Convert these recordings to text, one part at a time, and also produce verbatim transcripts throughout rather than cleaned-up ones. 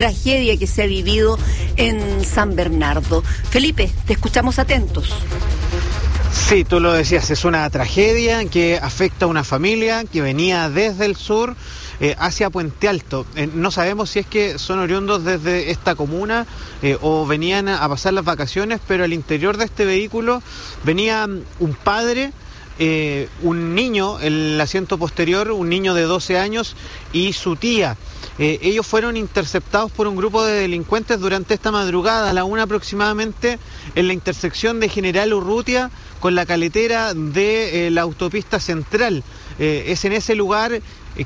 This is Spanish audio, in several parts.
tragedia que se ha vivido en San Bernardo. Felipe, te escuchamos atentos. Sí, tú lo decías, es una tragedia que afecta a una familia que venía desde el sur eh, hacia Puente Alto. Eh, no sabemos si es que son oriundos desde esta comuna eh, o venían a pasar las vacaciones, pero al interior de este vehículo venía un padre, eh, un niño en el asiento posterior, un niño de doce años y su tía. Eh, ellos fueron interceptados por un grupo de delincuentes durante esta madrugada, a la una aproximadamente, en la intersección de General Urrutia con la caletera de eh, la autopista central. Eh, es en ese lugar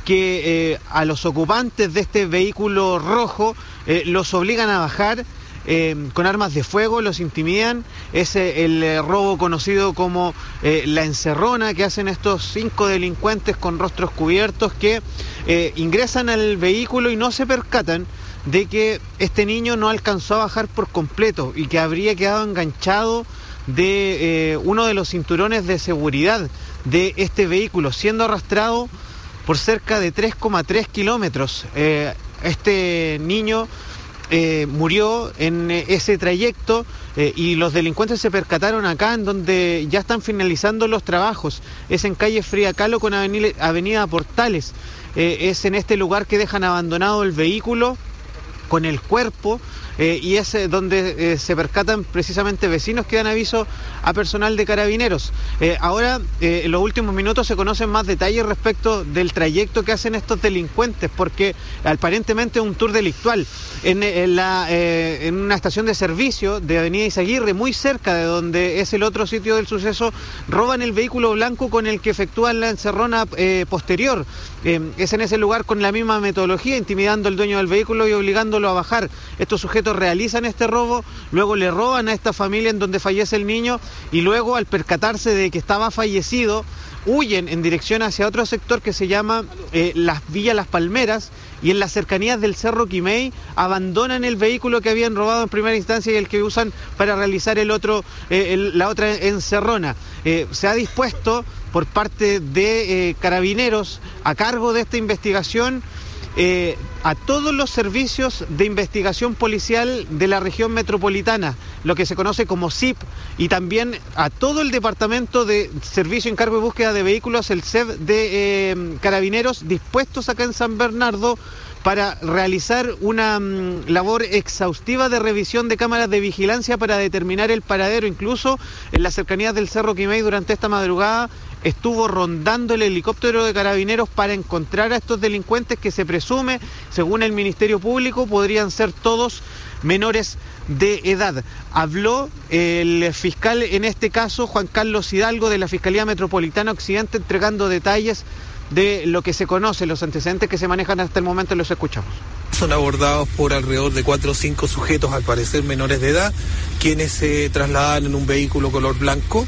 que eh, a los ocupantes de este vehículo rojo eh, los obligan a bajar eh, con armas de fuego, los intimidan. Es eh, el eh, robo conocido como eh, la encerrona que hacen estos cinco delincuentes con rostros cubiertos que eh, ingresan al vehículo y no se percatan de que este niño no alcanzó a bajar por completo y que habría quedado enganchado de eh, uno de los cinturones de seguridad de este vehículo, siendo arrastrado por cerca de tres coma tres kilómetros. Eh, este niño eh, murió en ese trayecto eh, y los delincuentes se percataron acá, en donde ya están finalizando los trabajos. Es en calle Frida Kahlo con avenida, avenida Portales. Eh, es en este lugar que dejan abandonado el vehículo con el cuerpo, eh, y es eh, donde eh, se percatan precisamente vecinos que dan aviso a personal de carabineros. Eh, ahora, eh, en los últimos minutos se conocen más detalles respecto del trayecto que hacen estos delincuentes, porque aparentemente es un tour delictual. En, en, la, eh, en una estación de servicio de Avenida Izaguirre, muy cerca de donde es el otro sitio del suceso, roban el vehículo blanco con el que efectúan la encerrona eh, posterior. Eh, es en ese lugar con la misma metodología, intimidando al dueño del vehículo y obligándolo a bajar. Estos sujetos realizan este robo, luego le roban a esta familia en donde fallece el niño y luego, al percatarse de que estaba fallecido, huyen en dirección hacia otro sector que se llama eh, Las Villa Las Palmeras, y en las cercanías del Cerro Quimei abandonan el vehículo que habían robado en primera instancia y el que usan para realizar el otro, eh, el, la otra encerrona. Eh, se ha dispuesto por parte de eh, carabineros a cargo de esta investigación eh, a todos los servicios de investigación policial de la región metropolitana, lo que se conoce como S I P, y también a todo el departamento de servicio, encargo y búsqueda de vehículos, el S E V de eh, carabineros, dispuestos acá en San Bernardo para realizar una um, labor exhaustiva de revisión de cámaras de vigilancia para determinar el paradero. Incluso en las cercanías del Cerro Quimei durante esta madrugada estuvo rondando el helicóptero de carabineros para encontrar a estos delincuentes que se presume, según el Ministerio Público, podrían ser todos menores de edad. Habló el fiscal, en este caso, Juan Carlos Hidalgo, de la Fiscalía Metropolitana Occidente, entregando detalles de lo que se conoce, los antecedentes que se manejan hasta el momento. Los escuchamos. Son abordados por alrededor de cuatro o cinco sujetos, al parecer menores de edad, quienes se trasladan en un vehículo color blanco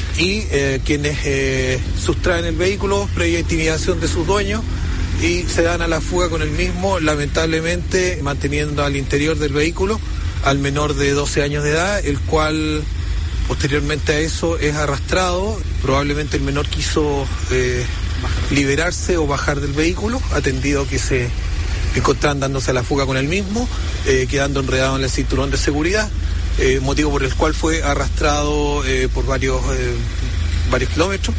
y eh, quienes eh, sustraen el vehículo previa intimidación de sus dueños y se dan a la fuga con el mismo, lamentablemente manteniendo al interior del vehículo al menor de doce años de edad, el cual posteriormente a eso es arrastrado. Probablemente el menor quiso eh, liberarse o bajar del vehículo, atendido que se encontraban dándose a la fuga con el mismo, eh, quedando enredado en el cinturón de seguridad, eh, motivo por el cual fue arrastrado eh, por varios, eh, varios kilómetros.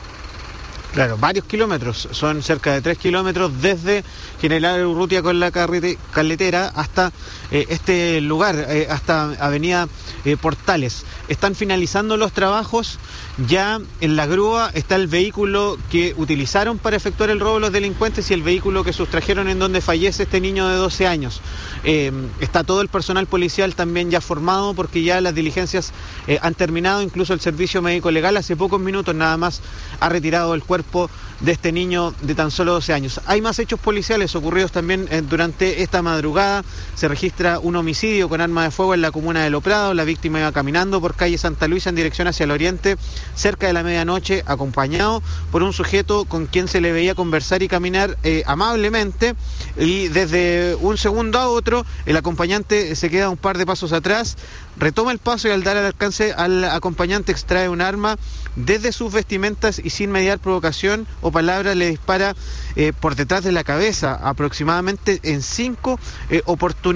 Claro, varios kilómetros, son cerca de tres kilómetros desde General Urrutia con la carrete, carretera hasta eh, este lugar, eh, hasta Avenida eh, Portales. Están finalizando los trabajos, ya en la grúa está el vehículo que utilizaron para efectuar el robo los delincuentes y el vehículo que sustrajeron en donde fallece este niño de doce años. Eh, está todo el personal policial también ya formado, porque ya las diligencias eh, han terminado, incluso el servicio médico legal hace pocos minutos nada más ha retirado el cuerpo de este niño de tan solo doce años. Hay más hechos policiales ocurridos también eh, durante esta madrugada. Se registra un homicidio con arma de fuego en la comuna de Loprado. La víctima iba caminando por calle Santa Luisa en dirección hacia el oriente, cerca de la medianoche, acompañado por un sujeto con quien se le veía conversar y caminar eh, amablemente, y desde un segundo a otro el acompañante se queda un par de pasos atrás, retoma el paso y al dar al alcance al acompañante extrae un arma desde sus vestimentas y sin mediar provocación o palabra le dispara eh, por detrás de la cabeza, aproximadamente en cinco eh, oportunidades.